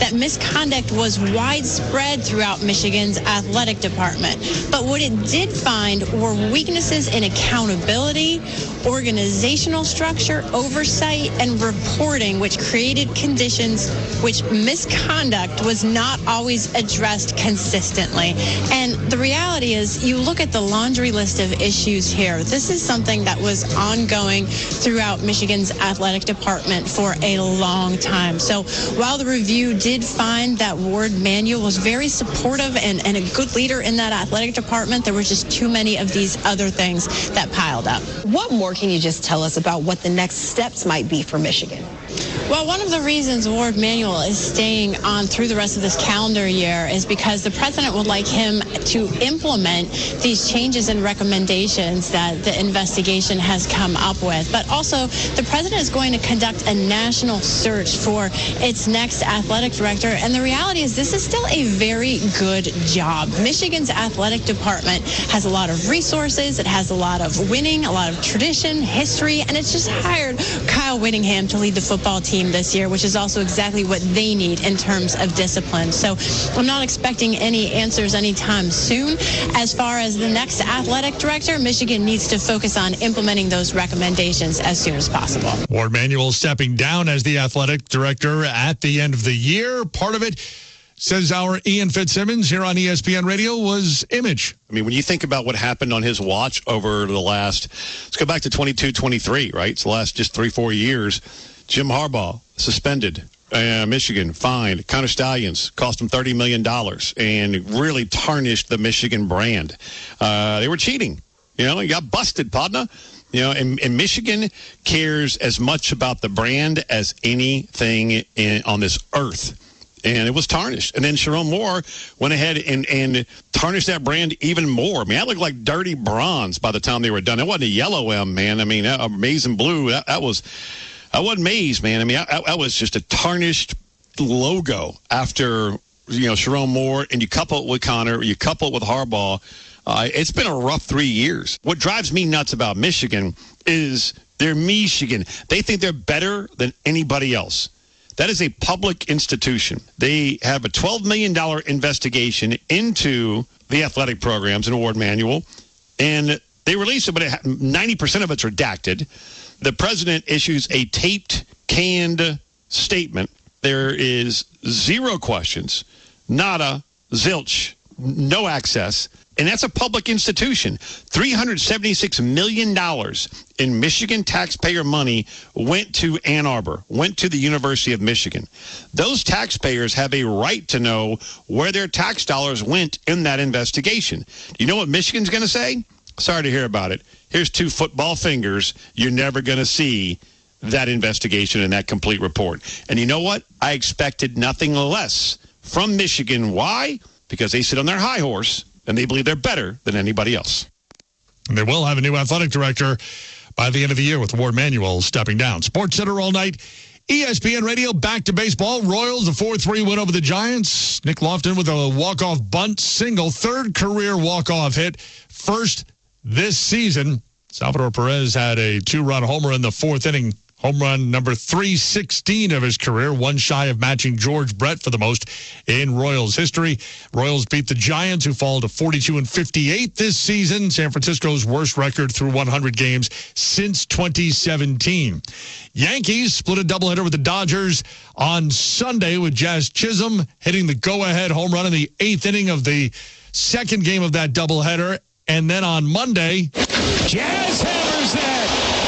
that misconduct was widespread throughout Michigan's athletic department. But what it did find were weaknesses in accountability, organizational structure, oversight, and reporting, which created conditions which misconduct was not always addressed consistently. And the reality is, you look at the laundry list of issues here. This is something that was ongoing throughout Michigan's athletic department for a long time. So while the review did find that Ward Manuel was very supportive and a good leader in that athletic department, there were just too many of these other things that piled up. What more can you just tell us about what the next steps might be for Michigan? Well, one of the reasons Ward Manuel is staying on through the rest of this calendar year is because the president would like him to implement these changes and recommendations that the investigation has come up with. But also, the president is going to conduct a national search for its next athletic director. And the reality is, this is still a very good job. Michigan's athletic department has a lot of resources. It has a lot of winning, a lot of tradition, history, and it's just hired Kyle Whittingham to lead the football team this year, which is also exactly what they need in terms of discipline. So I'm not expecting any answers anytime soon. As far as the next athletic director, Michigan needs to focus on implementing those recommendations as soon as possible. Ward Manuel stepping down as the athletic director at the end of the year. Part of it, says our Ian Fitzsimmons here on ESPN Radio, was image. I mean, when you think about what happened on his watch over the last, let's go back to 22-23, right? It's the last just 3-4 years. Jim Harbaugh suspended. Michigan fined. Connor Stallions cost him $30 million and really tarnished the Michigan brand. They were cheating. He got busted, partner. And Michigan cares as much about the brand as anything on this earth. And it was tarnished. And then Sharon Moore went ahead and tarnished that brand even more. I mean, that looked like dirty bronze by the time they were done. It wasn't a yellow M, man. I mean, maize and blue, that wasn't maize, man. I mean, that was just a tarnished logo after, Sharon Moore, and you couple it with Connor, you couple it with Harbaugh. It's been a rough 3 years. What drives me nuts about Michigan is they're Michigan. They think they're better than anybody else. That is a public institution. They have a $12 million investigation into the athletic programs in Ward Manuel, and they release it, but 90% of it's redacted. The president issues a taped, canned statement. There is zero questions, nada, zilch, no access. And that's a public institution. $376 million in Michigan taxpayer money went to Ann Arbor, went to the University of Michigan. Those taxpayers have a right to know where their tax dollars went in that investigation. You know what Michigan's going to say? Sorry to hear about it. Here's 2 football fingers. You're never going to see that investigation and that complete report. And you know what? I expected nothing less from Michigan. Why? Because they sit on their high horse, and they believe they're better than anybody else. And they will have a new athletic director by the end of the year with Ward Manuel stepping down. Sports Center all night. ESPN Radio, back to baseball. Royals, a 4-3 win over the Giants. Nick Lofton with a walk-off bunt single. 3rd career walk-off hit. First this season. Salvador Perez had a 2-run homer in the 4th inning. Home run number 316 of his career, one shy of matching George Brett for the most in Royals history. Royals beat the Giants, who fall to 42-58 this season, San Francisco's worst record through 100 games since 2017. Yankees split a doubleheader with the Dodgers on Sunday with Jazz Chisholm hitting the go-ahead home run in the 8th inning of the 2nd game of that doubleheader. And then on Monday, Jazz hammers that.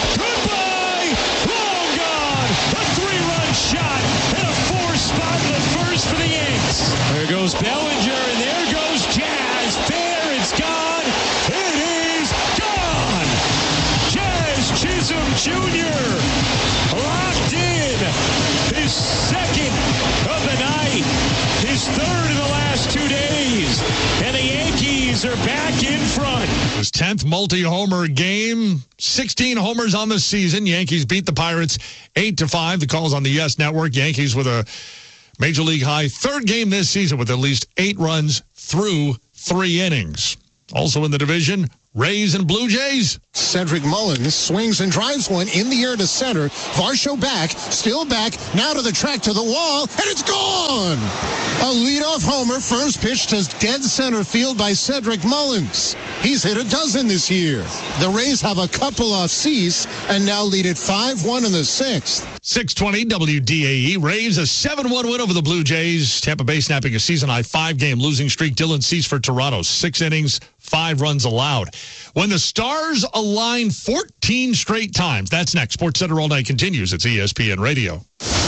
Shot and a 4-spot in the first for the Yanks. There goes Bellinger, and there goes Jazz. Fair, it's gone. It is gone. Jazz Chisholm Jr. locked in his 2nd of the night, his 3rd in the last 2 days, and the Yankees are back in front. His 10th multi-homer game, 16 homers on the season. Yankees beat the Pirates 8-5. The call's on the Yes Network. Yankees with a Major League high 3rd game this season with at least 8 runs through 3 innings. Also in the division, Rays and Blue Jays. Cedric Mullins swings and drives one in the air to center. Varsho back, still back, now to the track, to the wall, and it's gone! A leadoff homer, first pitch to dead center field by Cedric Mullins. He's hit a dozen this year. The Rays have a couple off cease and now lead it 5-1 in the sixth. 620 WDAE. Rays a 7-1 win over the Blue Jays. Tampa Bay snapping a season-high 5-game losing streak. Dylan Cease for Toronto. 6 innings, 5 runs allowed. When the stars align 14 straight times. That's next. Sports Center All Night continues. It's ESPN Radio.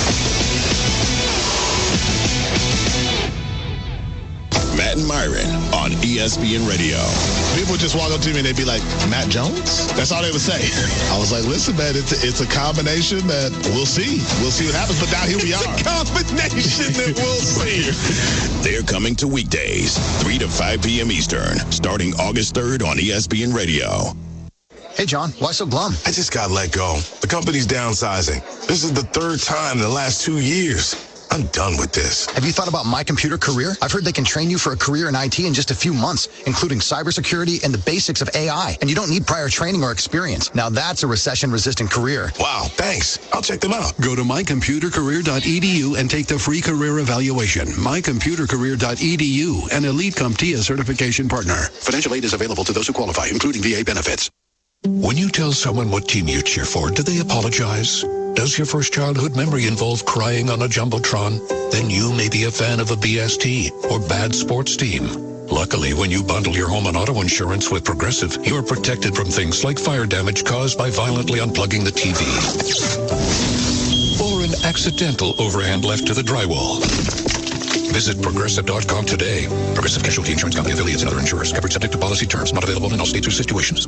Matt and Myron on ESPN Radio. People just walk up to me and they'd be like, Matt Jones? That's all they would say. I was like, listen, man, it's a combination that we'll see. We'll see what happens, but now here we are. It's a combination that we'll see. They're coming to weekdays, 3 to 5 p.m. Eastern, starting August 3rd on ESPN Radio. Hey, John, why so glum? I just got let go. The company's downsizing. This is the third time in the last 2 years. I'm done with this. Have you thought about My Computer Career? I've heard they can train you for a career in IT in just a few months, including cybersecurity and the basics of AI. And you don't need prior training or experience. Now that's a recession-resistant career. Wow, thanks. I'll check them out. Go to mycomputercareer.edu and take the free career evaluation. mycomputercareer.edu, an Elite CompTIA certification partner. Financial aid is available to those who qualify, including VA benefits. When you tell someone what team you cheer for, do they apologize? Does your first childhood memory involve crying on a Jumbotron? Then you may be a fan of a BST or bad sports team. Luckily, when you bundle your home and auto insurance with Progressive, you are protected from things like fire damage caused by violently unplugging the TV. Or an accidental overhand left to the drywall. Visit Progressive.com today. Progressive Casualty Insurance Company, affiliates, and other insurers. Coverage subject to policy terms. Not available in all states or situations.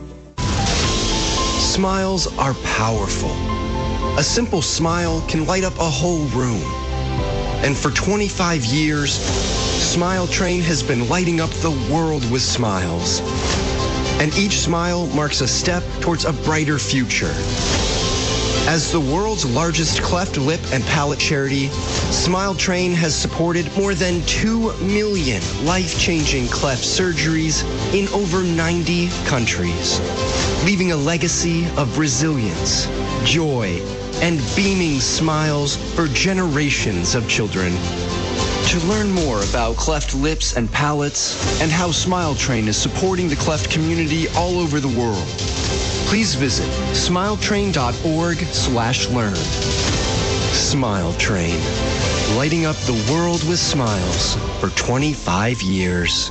Smiles are powerful. A simple smile can light up a whole room. And for 25 years, Smile Train has been lighting up the world with smiles. And each smile marks a step towards a brighter future. As the world's largest cleft lip and palate charity, Smile Train has supported more than 2 million life-changing cleft surgeries in over 90 countries, leaving a legacy of resilience, joy, and beaming smiles for generations of children. To learn more about cleft lips and palates and how Smile Train is supporting the cleft community all over the world, please visit smiletrain.org/learn. Smile Train, lighting up the world with smiles for 25 years.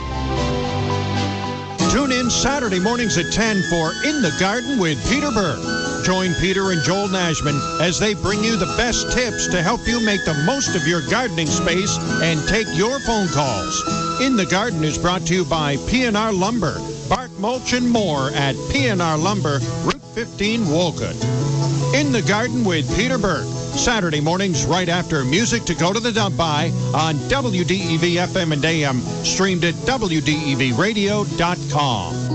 Tune in Saturday mornings at 10 for In the Garden with Peter Berg. Join Peter and Joel Nashman as they bring you the best tips to help you make the most of your gardening space and take your phone calls. In the Garden is brought to you by P&R Lumber. Bark, mulch, and more at P&R Lumber, Route 15, Wolcott. In the Garden with Peter Berg. Saturday mornings right after Music to Go to the Dump By on WDEV FM and AM, streamed at WDEVradio.com.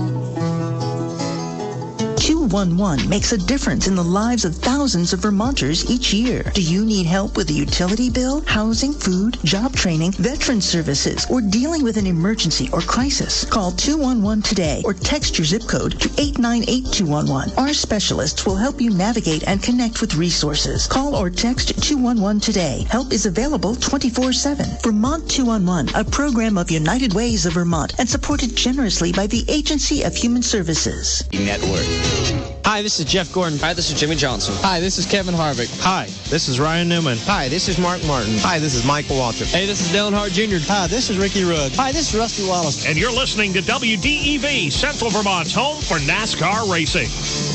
211 makes a difference in the lives of thousands of Vermonters each year. Do you need help with a utility bill, housing, food, job training, veteran services, or dealing with an emergency or crisis? Call 211 today or text your zip code to 898211. Our specialists will help you navigate and connect with resources. Call or text 211 today. Help is available 24/7. Vermont 211, a program of United Ways of Vermont and supported generously by the Agency of Human Services. Network. Hi, this is Jeff Gordon. Hi, this is Jimmy Johnson. Hi, this is Kevin Harvick. Hi, this is Ryan Newman. Hi, this is Mark Martin. Hi, this is Michael Waltrip. Hey, this is Dale Hart Jr. Hi, this is Ricky Rugg. Hi, this is Rusty Wallace. And you're listening to WDEV, Central Vermont's home for NASCAR racing.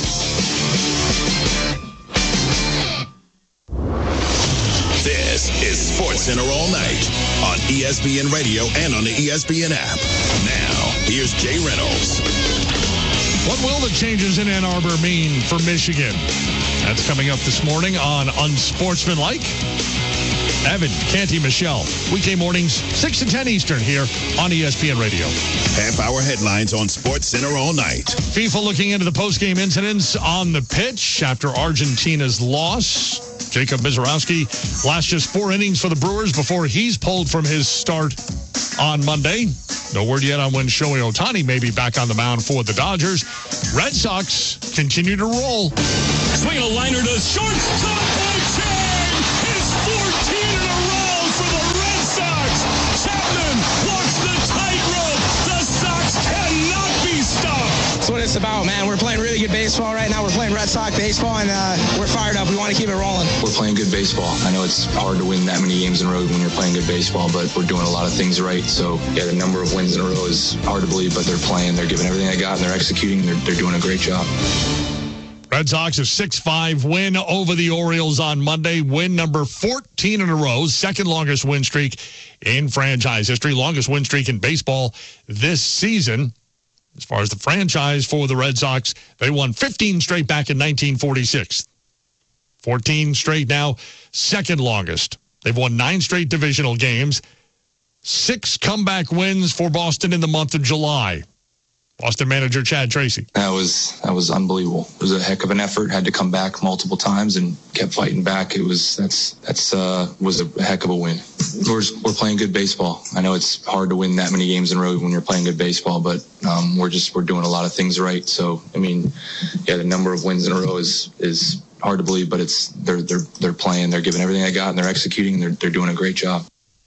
This is Sports Center All Night on ESPN Radio and on the ESPN app. Now, here's Jay Reynolds. What will the changes in Ann Arbor mean for Michigan? That's coming up this morning on Unsportsmanlike. Evan, Canty, Michelle. Weekday mornings, 6 to 10 Eastern here on ESPN Radio. Half-hour headlines on Sports Center All Night. FIFA looking into the post-game incidents on the pitch after Argentina's loss. Jacob Mizorowski lasts just 4 innings for the Brewers before he's pulled from his start on Monday. No word yet on when Shohei Ohtani may be back on the mound for the Dodgers. Red Sox continue to roll. Swing a liner to shortstop by Chang. His 14 in a row for the Red Sox. Chapman walks the tightrope. The Sox cannot be stopped. That's what it's about, man. We're playing really good baseball right now. We're playing Red Sox baseball, and we're fired up. We want to keep it rolling. We're playing good baseball. I know it's hard to win that many games in a row when you're playing good baseball, but we're doing a lot of things right. So, yeah, the number of wins in a row is hard to believe, but they're playing. They're giving everything they got, and they're executing. They're doing a great job. Red Sox a 6-5 win over the Orioles on Monday. Win number 14 in a row. Second longest win streak in franchise history. Longest win streak in baseball this season. As far as the franchise for the Red Sox, they won 15 straight back in 1946. 14 straight now, second longest. They've won 9 straight divisional games. 6 comeback wins for Boston in the month of July. Boston manager Chad Tracy. That was unbelievable. It was a heck of an effort. Had to come back multiple times and kept fighting back. Was a heck of a win. We're playing good baseball. I know it's hard to win that many games in a row when you're playing good baseball, but we're doing a lot of things right. So I mean, yeah, the number of wins in a row is hard to believe, but they're playing. They're giving everything they got, and they're executing. And they're doing a great job.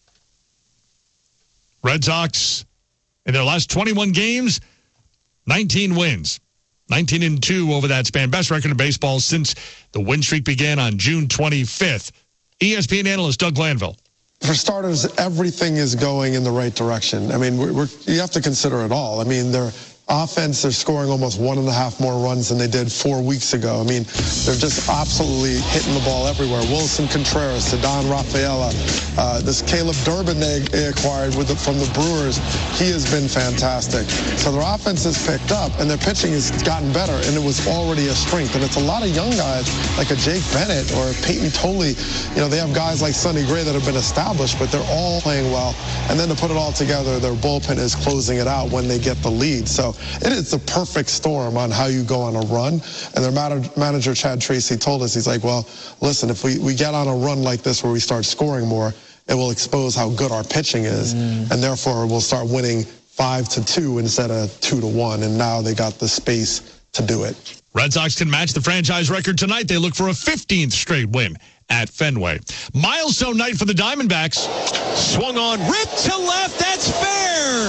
Red Sox in their last 21 games. 19 wins, 19-2 over that span. Best record in baseball since the win streak began on June 25th. ESPN analyst Doug Glanville. For starters, everything is going in the right direction. I mean, you have to consider it all. I mean, their offense, they're scoring almost 1.5 more runs than they did 4 weeks ago. I mean, they're just absolutely hitting the ball everywhere. Wilson Contreras, Ceddanne Rafaela, this Caleb Durbin they acquired from the Brewers, he has been fantastic. So their offense has picked up, and their pitching has gotten better, and it was already a strength. And it's a lot of young guys like a Jake Bennett or Peyton Tolley. You know, they have guys like Sonny Gray that have been established, but they're all playing well. And then to put it all together, their bullpen is closing it out when they get the lead. So it is the perfect storm on how you go on a run. And their manager, Chad Tracy, told us, he's like, well, listen, if we get on a run like this where we start scoring more, it will expose how good our pitching is. And therefore, we'll start winning 5-2 instead of 2-1. And now they got the space to do it. Red Sox can match the franchise record tonight. They look for a 15th straight win at Fenway. Milestone night for the Diamondbacks. Swung on, ripped to left. That's fair.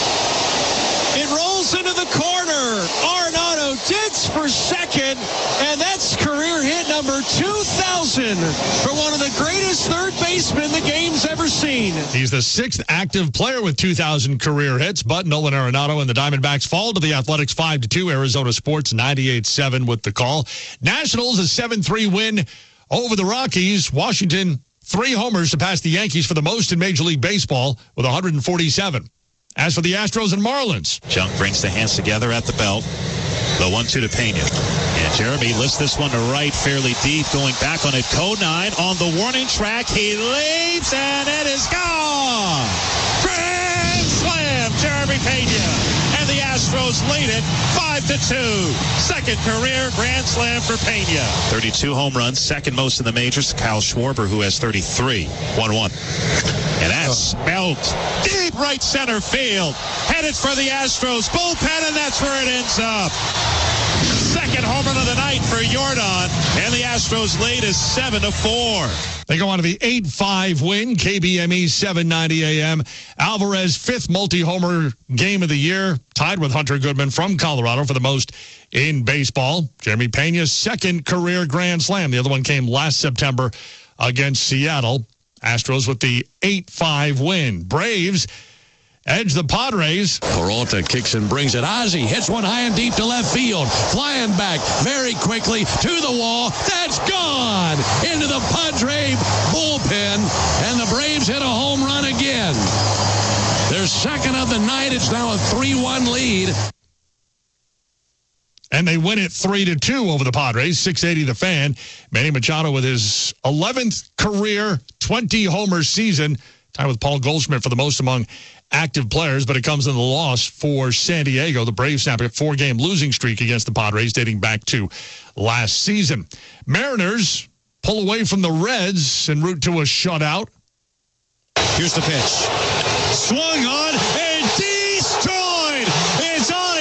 It rolls into the corner. Arenado digs for second, and that's career hit number 2,000 for one of the greatest third basemen the game's ever seen. He's the 6th active player with 2,000 career hits, but Nolan Arenado and the Diamondbacks fall to the Athletics 5-2. Arizona Sports 98-7 with the call. Nationals a 7-3 win over the Rockies. Washington 3 homers to pass the Yankees for the most in Major League Baseball with 147. As for the Astros and Marlins. Junk brings the hands together at the belt. The 1-2 to Pena. And Jeremy lifts this one to right fairly deep. Going back on it. Conine on the warning track. He leaps and it is gone. Grand slam, Jeremy Pena. And the Astros lead it 5-2. Second career grand slam for Pena. 32 home runs, second most in the majors. Kyle Schwarber, who has 33. 1-1. And that's smelled deep right center field. Headed for the Astros bullpen, and that's where it ends up. Second home run of the night for Yordan, and the Astros lead is 7-4. They go on to the 8-5 win, KBME 790 AM. Alvarez, 5th multi-homer game of the year, tied with Hunter Goodman from Colorado for the most in baseball. Jeremy Pena's 2nd career grand slam. The other one came last September against Seattle. Astros with the 8-5 win. Braves edge the Padres. Peralta kicks and brings it. Ozzie hits one high and deep to left field. Flying back very quickly to the wall. That's gone into the Padre bullpen. And the Braves hit a home run again. Their 2nd of the night. It's now a 3-1 lead. And they win it 3-2 over the Padres. 680 the Fan. Manny Machado with his 11th career 20-homer season. Tied with Paul Goldschmidt for the most among active players, but it comes in the loss for San Diego. The Braves snap a 4-game losing streak against the Padres dating back to last season. Mariners pull away from the Reds en route to a shutout. Here's the pitch. Swung on and deep.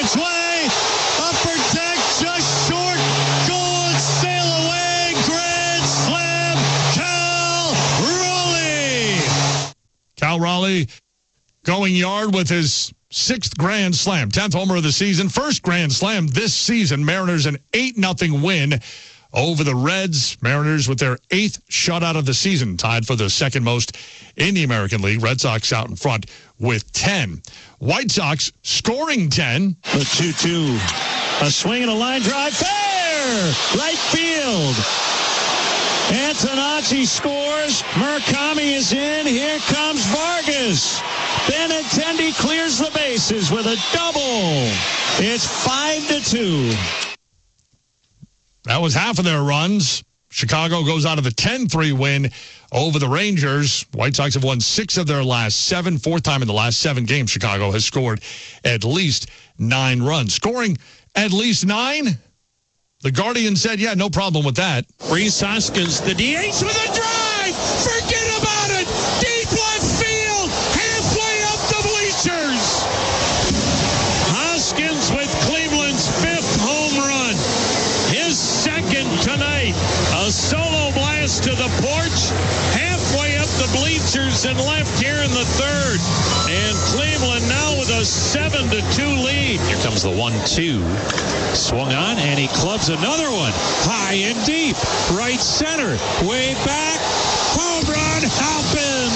its way. Upper deck just short. Goal and sail away. Grand slam. Cal Raleigh. Cal Raleigh going yard with his 6th grand slam, 10th homer of the season, first grand slam this season. Mariners an 8-0 win over the Reds. Mariners with their 8th shutout of the season, tied for the second most in the American League. Red Sox out in front with 10. White Sox scoring 10. The 2-2. A swing and a line drive. Fair! Right field. Antonacci scores. Murakami is in. Here comes Vargas. Benintendi clears the bases with a double. It's 5-2. That was half of their runs. Chicago goes out of a 10-3 win over the Rangers. White Sox have won 6 of their last 7. Fourth time in the last 7 games, Chicago has scored at least 9 runs. Scoring at least 9? The Guardian said, yeah, no problem with that. Rhys Hoskins, the DH with a drive. Forget about it. Deep left field. Halfway up the bleachers. Hoskins with Cleveland's 5th home run. His 2nd tonight. A solo blast to the porch. Halfway up the bleachers and left here in the 3rd. And Cleveland now with a 7-2 lead. Here comes the 1-2. Swung on, and he clubs another one. High and deep. Right center. Way back. Home run, Halpin.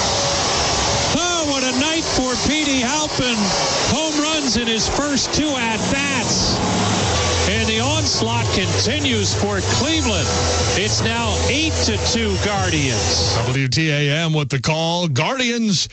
Oh, what a night for Petey Halpin. Home runs in his first 2 at-bats. And the onslaught continues for Cleveland. It's now 8-2 Guardians. WTAM with the call. Guardians,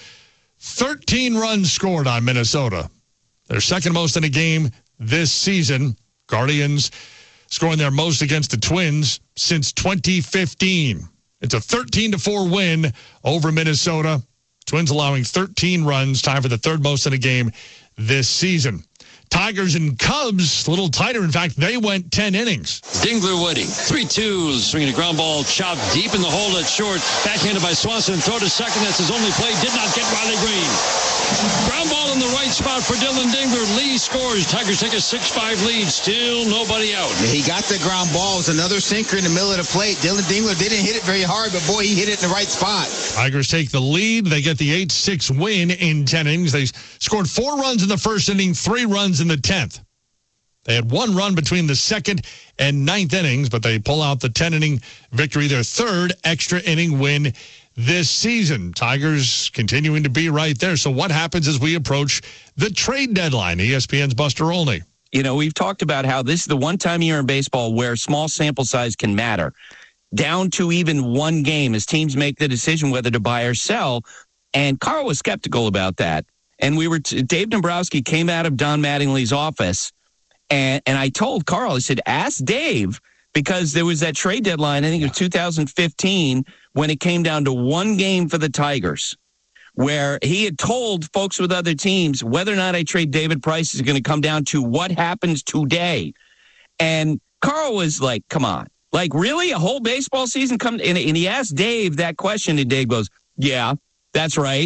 13 runs scored on Minnesota. Their second most in a game this season. Guardians scoring their most against the Twins since 2015. It's a 13-4 win over Minnesota. Twins allowing 13 runs, time for the 3rd most in a game this season. Tigers and Cubs, a little tighter. In fact, they went 10 innings. Dingler waiting. 3-2. Swinging a ground ball chopped deep in the hole at short. Backhanded by Swanson. Throw to second. That's his only play. Did not get Riley Green. Ground ball in the right spot for Dylan Dingler. Lee scores. Tigers take a 6-5 lead. Still nobody out. He got the ground ball. It was another sinker in the middle of the plate. Dylan Dingler didn't hit it very hard, but boy, he hit it in the right spot. Tigers take the lead. They get the 8-6 win in 10 innings. They scored 4 runs in the first inning, 3 runs in the 10th. They had 1 run between the 2nd and 9th innings, but they pull out the 10-inning victory, their 3rd extra inning win this season. Tigers continuing to be right there. So what happens as we approach the trade deadline? ESPN's Buster Olney. You know, we've talked about how this is the one time a year in baseball where small sample size can matter. Down to even 1 game as teams make the decision whether to buy or sell. And Carl was skeptical about that. And Dave Dombrowski came out of Don Mattingly's office. And I told Carl, I said, ask Dave, because there was that trade deadline, I think it was 2015, when it came down to 1 game for the Tigers, where he had told folks with other teams whether or not I trade David Price is going to come down to what happens today. And Carl was like, come on, like really a whole baseball season come? And he asked Dave that question, and Dave goes, yeah. That's right.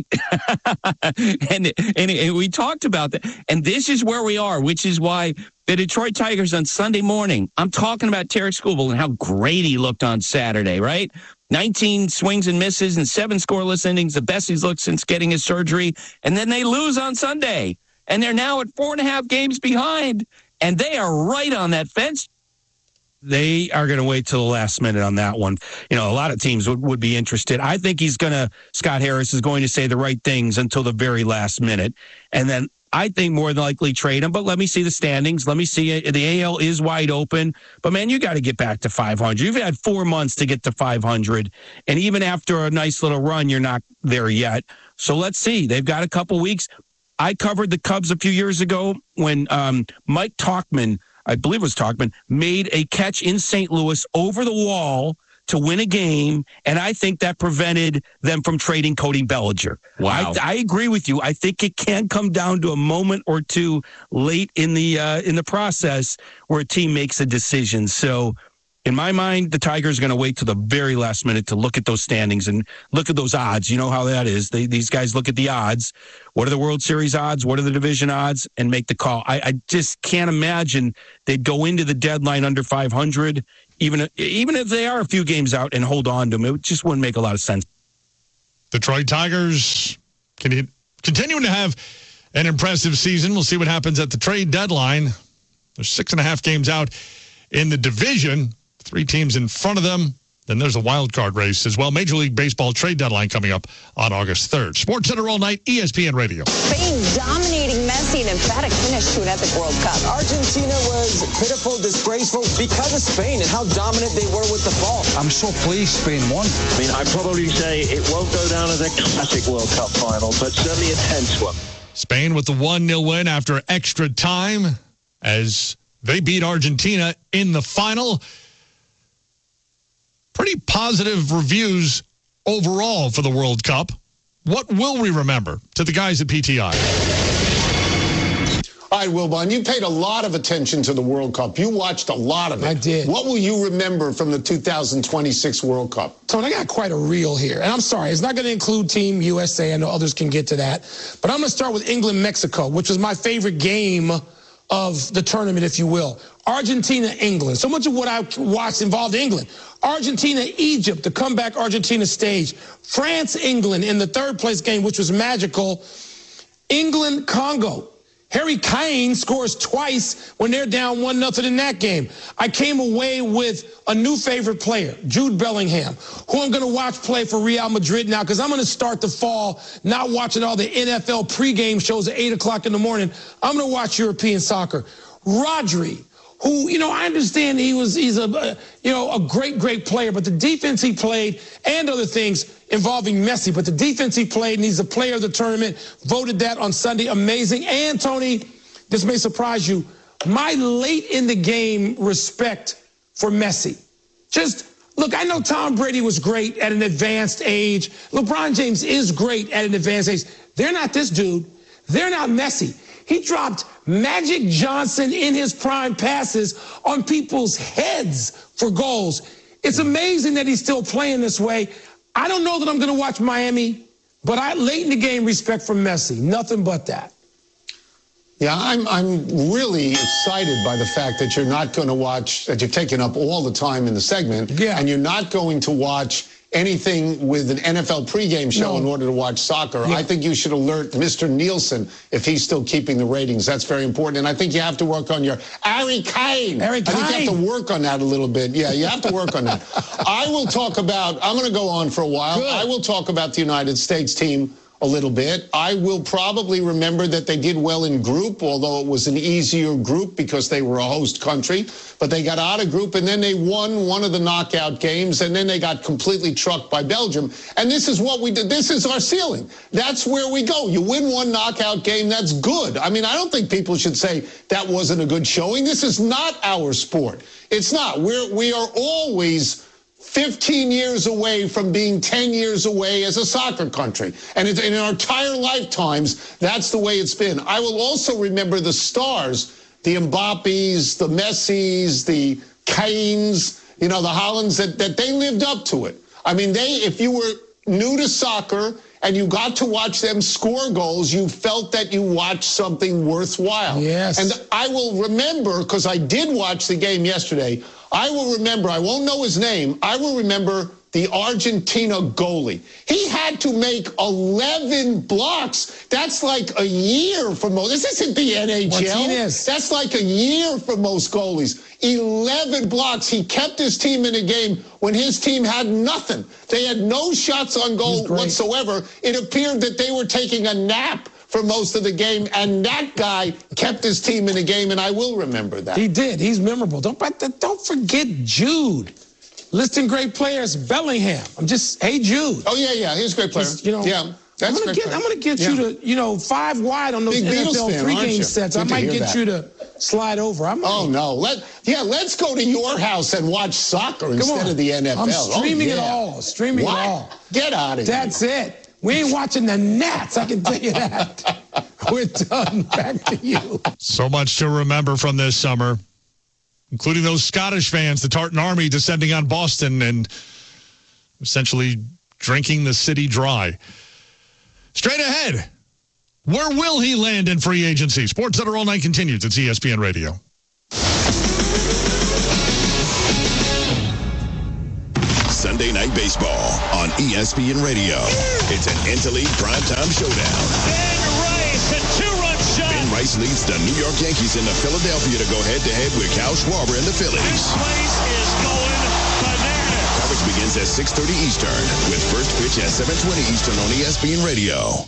and we talked about that. And this is where we are, which is why the Detroit Tigers on Sunday morning, I'm talking about Tarek Skubal and how great he looked on Saturday, right? 19 swings and misses and 7 scoreless innings, the best he's looked since getting his surgery. And then they lose on Sunday. And they're now at 4.5 games behind. And they are right on that fence. They are going to wait till the last minute on that one. You know, a lot of teams would be interested. I think Scott Harris is going to say the right things until the very last minute. And then I think more than likely trade him, but let me see the standings. Let me see it. The AL is wide open, but man, you got to get back to 500. You've had 4 months to get to 500. And even after a nice little run, you're not there yet. So let's see. They've got a couple weeks. I covered the Cubs a few years ago when Mike Tauchman, I believe it was Tauchman, made a catch in St. Louis over the wall to win a game, and I think that prevented them from trading Cody Bellinger. Wow. I agree with you. I think it can come down to a moment or two late in the process where a team makes a decision. So In my mind, the Tigers are going to wait till the very last minute to look at those standings and look at those odds. You know how that is. These guys look at the odds. What are the World Series odds? What are the division odds? And make the call. I just can't imagine they'd go into the deadline under 500, even if they are a few games out, and hold on to them. It just wouldn't make a lot of sense. Detroit Tigers continuing to have an impressive season. We'll see what happens at the trade deadline. There's 6.5 games out in the division. 3 teams in front of them. Then there's a wild card race as well. Major League Baseball trade deadline coming up on August 3rd. Sports Center all night, ESPN Radio. Spain dominating Messi, an emphatic finish to an epic World Cup. Argentina was pitiful, disgraceful because of Spain and how dominant they were with the ball. I'm so pleased Spain won. I mean, I'd probably say it won't go down as a classic World Cup final, but certainly a tense one. Spain with the 1-0 win after extra time as they beat Argentina in the final. Pretty positive reviews overall for the World Cup. What will we remember to the guys at PTI? All right, Wilbon, you paid a lot of attention to the World Cup. You watched a lot of it. I did. What will you remember from the 2026 World Cup? Tony, I got quite a reel here. And I'm sorry, it's not going to include Team USA. I know others can get to that. But I'm going to start with England-Mexico, which was my favorite game of the tournament, if you will. Argentina-England. So much of what I watched involved England. Argentina-Egypt, the comeback Argentina stage. France-England in the third place game, which was magical. England-Congo. Harry Kane scores twice when they're down 1-0 in that game. I came away with a new favorite player, Jude Bellingham, who I'm going to watch play for Real Madrid now because I'm going to start the fall not watching all the NFL pregame shows at 8 o'clock in the morning. I'm going to watch European soccer. Rodri, who, I understand he's a great player, but the defense he played and other things involving Messi, but the defense he played, and he's a player of the tournament, voted that on Sunday. Amazing. And, Tony, this may surprise you, my late in the game respect for Messi. Just, look, I know Tom Brady was great at an advanced age. LeBron James is great at an advanced age. They're not this dude. They're not Messi. He dropped Magic Johnson in his prime passes on people's heads for goals. It's amazing that he's still playing this way. I don't know that I'm going to watch Miami, but late in the game, respect for Messi. Nothing but that. Yeah, I'm really excited by the fact that you're not going to watch, that you're taking up all the time in the segment, and you're not going to watch anything with an NFL pregame show in order to watch soccer. I think you should alert Mr. Nielsen if he's still keeping the ratings. That's very important. And I think you have to work on your Harry Kane. I think you have to work on that a little bit. Yeah, you have to work on that. I'm going to go on for a while. Good. I will talk about the United States team a little bit. I will probably remember that they did well in group, although it was an easier group because they were a host country. But they got out of group, and then they won one of the knockout games, and then they got completely trucked by Belgium. And this is what we did. This is our ceiling. That's where we go. You win one knockout game, that's good. I mean, I don't think people should say that wasn't a good showing. This is not our sport. It's not. We are always 15 years away from being 10 years away as a soccer country. And in our entire lifetimes, that's the way it's been. I will also remember the stars, the Mbappes, the Messis, the Kanes, the Haalands, that they lived up to it. I mean, if you were new to soccer and you got to watch them score goals, you felt that you watched something worthwhile. Yes. And I will remember, because I did watch the game yesterday, I will remember, I won't know his name, I will remember the Argentina goalie. He had to make 11 blocks. That's like a year for most. This isn't the NHL. Martinez. That's like a year for most goalies. 11 blocks. He kept his team in a game when his team had nothing. They had no shots on goal whatsoever. It appeared that they were taking a nap for most of the game, and that guy kept his team in the game, and I will remember that. He did. He's memorable. Don't forget Jude. Listing great players, Bellingham. Hey, Jude. Oh, yeah, he's a great player. I'm going to get you to, 5 wide on those Big NFL fan, pregame sets. I might get you to slide over. Oh, no. Let's go to your house and watch soccer instead of the NFL. I'm streaming it all. Streaming it all. Get out of here. That's it. We ain't watching the Nats, I can tell you that. We're done. Back to you. So much to remember from this summer. including those Scottish fans, the Tartan Army descending on Boston and essentially drinking the city dry. Straight ahead, where will he land in free agency? Sports Center All Night continues. It's ESPN Radio. Sunday Night Baseball on ESPN Radio. It's an Interleague primetime showdown. Ben Rice, a two-run shot. Ben Rice leads the New York Yankees into Philadelphia to go head-to-head with Kyle Schwarber and the Phillies. This place is going bananas. Coverage begins at 6:30 Eastern with first pitch at 7:20 Eastern on ESPN Radio.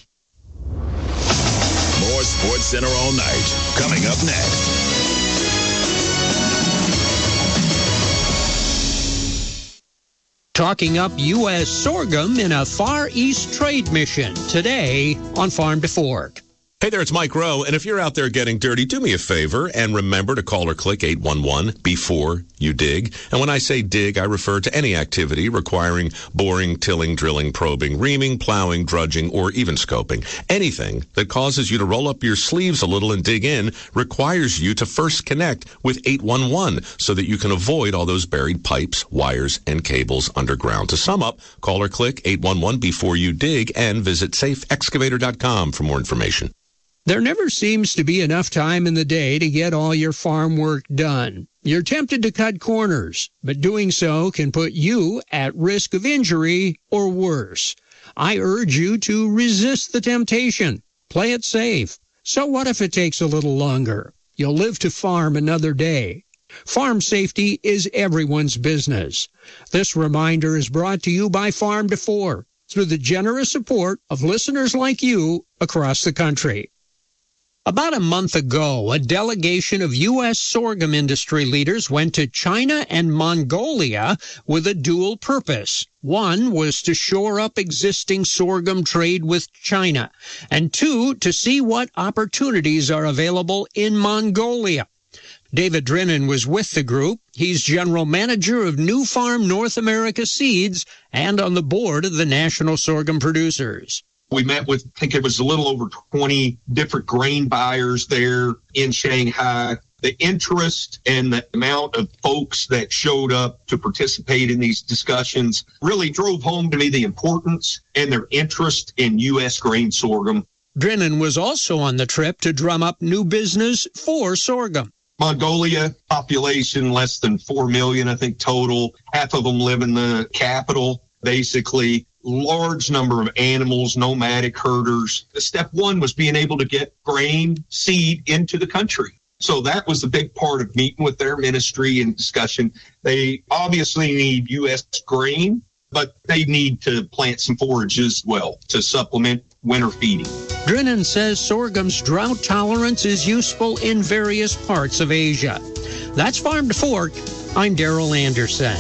More Sports Center All Night coming up next. Talking up U.S. sorghum in a Far East trade mission today on Farm to Fork. Hey there, it's Mike Rowe, and if you're out there getting dirty, do me a favor and remember to call or click 811 before you dig. And when I say dig, I refer to any activity requiring boring, tilling, drilling, probing, reaming, plowing, drudging, or even scoping. Anything that causes you to roll up your sleeves a little and dig in requires you to first connect with 811 so that you can avoid all those buried pipes, wires, and cables underground. To sum up, call or click 811 before you dig and visit safeexcavator.com for more information. There never seems to be enough time in the day to get all your farm work done. You're tempted to cut corners, but doing so can put you at risk of injury or worse. I urge you to resist the temptation. Play it safe. So what if it takes a little longer? You'll live to farm another day. Farm safety is everyone's business. This reminder is brought to you by Farm to Fork through the generous support of listeners like you across the country. About a month ago, a delegation of U.S. sorghum industry leaders went to China and Mongolia with a dual purpose. One was to shore up existing sorghum trade with China, and two, to see what opportunities are available in Mongolia. David Drennan was with the group. He's general manager of New Farm North America Seeds and on the board of the National Sorghum Producers. We met with, I think it was a little over 20 different grain buyers there in Shanghai. The interest and the amount of folks that showed up to participate in these discussions really drove home to me the importance and their interest in U.S. grain sorghum. Drennan was also on the trip to drum up new business for sorghum. Mongolia, population less than 4 million, I think, total. Half of them live in the capital, basically. Large number of animals, nomadic herders. Step one was being able to get grain, seed into the country. So that was the big part of meeting with their ministry and discussion. They obviously need U.S. grain, but they need to plant some forage as well to supplement winter feeding. Drennan says sorghum's drought tolerance is useful in various parts of Asia. That's Farm to Fork. I'm Darrell Anderson.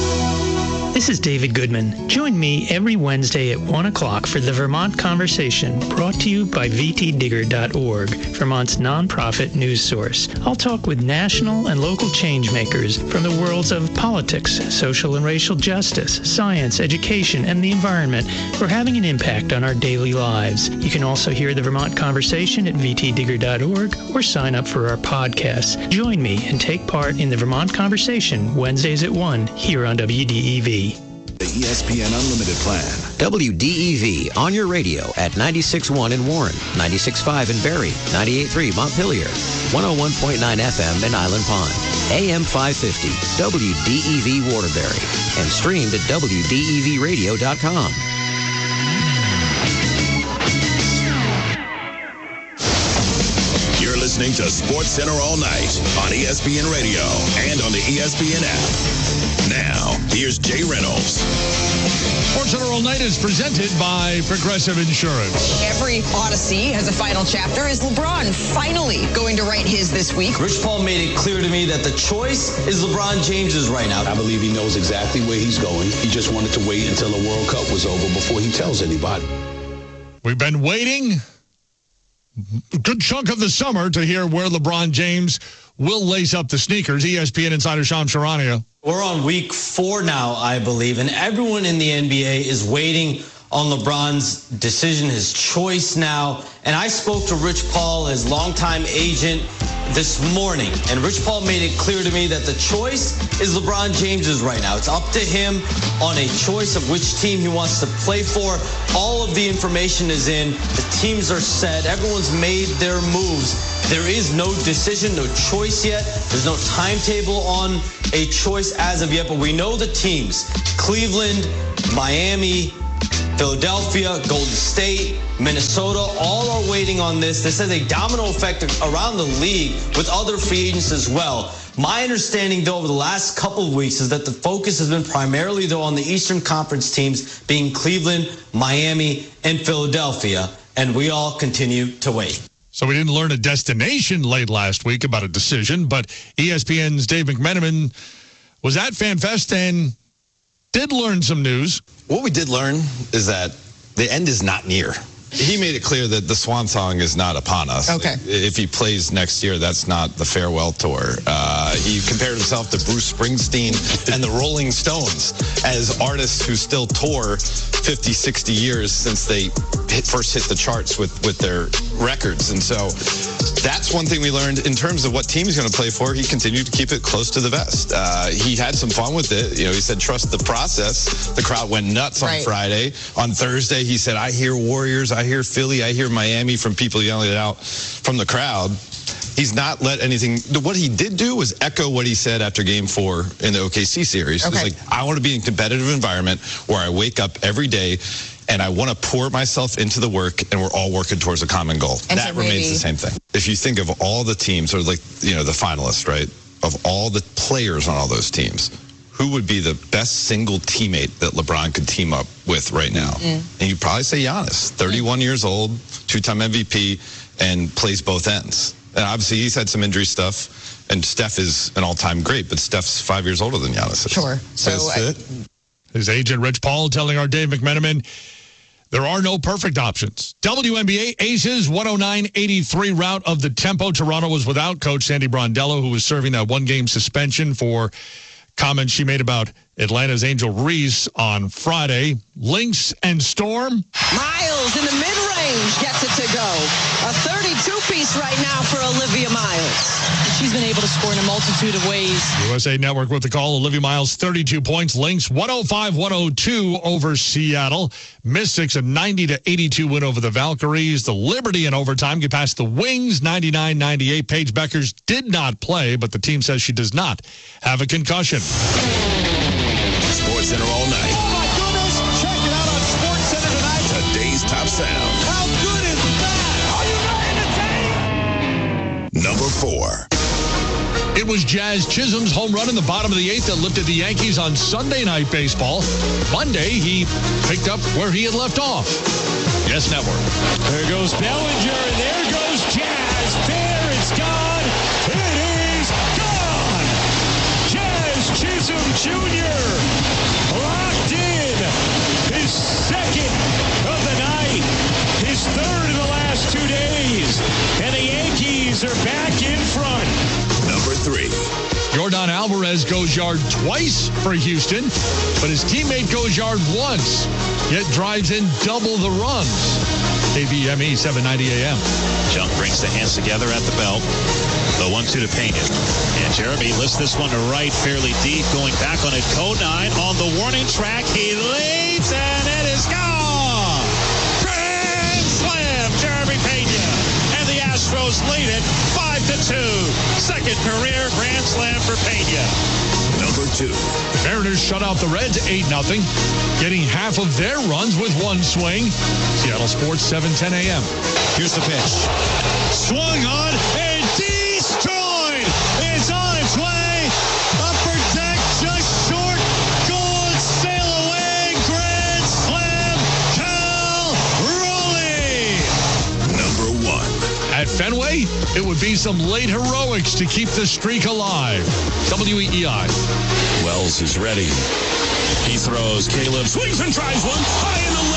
This is David Goodman. Join me every Wednesday at 1 o'clock for the Vermont Conversation, brought to you by VTDigger.org, Vermont's nonprofit news source. I'll talk with national and local changemakers from the worlds of politics, social and racial justice, science, education, and the environment who are having an impact on our daily lives. You can also hear the Vermont Conversation at VTDigger.org or sign up for our podcasts. Join me and take part in the Vermont Conversation Wednesdays at 1 here on WDEV. The ESPN Unlimited plan. WDEV on your radio at 96.1 in Warren, 96.5 in Barrie, 98.3 Montpelier, 101.9 FM in Island Pond, AM 550, WDEV Waterbury, and streamed at WDEVradio.com. You're listening to Sports Center All Night on ESPN Radio and on the ESPN app. Now, here's Jay Reynolds. Sports Center All Night is presented by Progressive Insurance. Every Odyssey has a final chapter. Is LeBron finally going to write his this week? Rich Paul made it clear to me that the choice is LeBron James's right now. I believe he knows exactly where he's going. He just wanted to wait until the World Cup was over before he tells anybody. We've been waiting a good chunk of the summer to hear where LeBron James will lace up the sneakers. ESPN insider Shams Charania. We're on week 4 now, I believe, and everyone in the NBA is waiting on LeBron's decision, his choice now. And I spoke to Rich Paul, his longtime agent, this morning, and Rich Paul made it clear to me that the choice is LeBron James's right now. It's up to him on a choice of which team he wants to play for. All of the information is in. The teams are set. Everyone's made their moves. There is no decision, no choice yet. There's no timetable on a choice as of yet, but we know the teams. Cleveland, Miami, Philadelphia, Golden State, Minnesota, all are waiting on this. This has a domino effect around the league with other free agents as well. My understanding, though, over the last couple of weeks is that the focus has been primarily, though, on the Eastern Conference teams being Cleveland, Miami, and Philadelphia, and we all continue to wait. So we didn't learn a destination late last week about a decision, but ESPN's Dave McMenamin was at FanFest and did learn some news. What we did learn is that the end is not near. He made it clear that the swan song is not upon us. Okay. If he plays next year, that's not the farewell tour. He compared himself to Bruce Springsteen and the Rolling Stones as artists who still tour 50, 60 years since they first hit the charts with their records. And so that's one thing we learned in terms of what team he's going to play for. He continued to keep it close to the vest. He had some fun with it. You know, he said, trust the process. The crowd went nuts on Friday. On Thursday, he said, I hear Warriors, I hear Philly, I hear Miami from people yelling it out from the crowd. He's not let anything. What he did do was echo what he said after Game 4 in the OKC series. Okay. It was like, I want to be in a competitive environment where I wake up every day and I want to pour myself into the work, and we're all working towards a common goal. And that so remains the same thing. If you think of all the teams, or like, you know, the finalists, right, of all the players on all those teams, who would be the best single teammate that LeBron could team up with right now? And you'd probably say Giannis, 31 years old, two-time MVP, and plays both ends. And obviously he's had some injury stuff, and Steph is an all-time great, but Steph's 5 years older than Giannis is. Sure. So his agent, Rich Paul, telling our Dave McMenamin, there are no perfect options. WNBA Aces 109-83 rout of the tempo. Toronto was without coach Sandy Brondello, who was serving that one-game suspension for comments she made about Atlanta's Angel Reese on Friday. Lynx and Storm. Miles in the mid-range gets it to go. A 32-piece right now for Olivia Miles. She's been able to score in a multitude of ways. USA Network with the call. Olivia Miles, 32 points. Lynx, 105-102 over Seattle. Mystics, a 90-82 win over the Valkyries. The Liberty in overtime get past the Wings, 99-98. Paige Beckers did not play, but the team says she does not have a concussion. Sports Center all night. Oh, my goodness. Check it out on Sports Center tonight. Today's top sound. How good is that? Are you ready to take? Number 4. It was Jazz Chisholm's home run in the bottom of the 8th that lifted the Yankees on Sunday Night Baseball. Monday, he picked up where he had left off. Yes Network. There goes Bellinger, and there goes Jazz. There, it's gone. It is gone. Jazz Chisholm Jr. locked in his second of the night, his third in the last 2 days, and the Yankees are back in front. Number 3. Yordan Alvarez goes yard twice for Houston, but his teammate goes yard once, yet drives in double the runs. KBME 790 AM. Junk brings the hands together at the belt. The 1-2 to Pena. And Jeremy lifts this one to right fairly deep, going back on it. Conine on the warning track. He leads, and it is gone. Grand slam, Jeremy Pena. And the Astros lead it 5-2. Second career grand slam for Pena. Number 2. The Mariners shut out the Reds 8-0, getting half of their runs with one swing. Seattle Sports 710 AM. Here's the pitch. Swung on and destroyed. It's on its way. Upper deck just short. Goal, sail away. Grand slam. Cal Raleigh. Number 1. At Fenway, it would be some late heroics to keep the streak alive. WEEI. Wells is ready. He throws. Caleb swings and tries one. High in the left.